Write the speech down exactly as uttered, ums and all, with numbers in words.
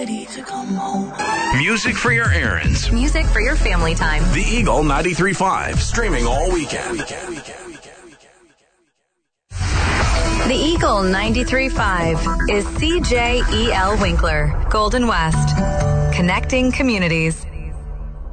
ready to come home. Music for your errands. Music for your family time. The Eagle ninety-three point five, streaming all weekend. The Eagle ninety-three point five is C J E L Winkler, Golden West. Connecting communities.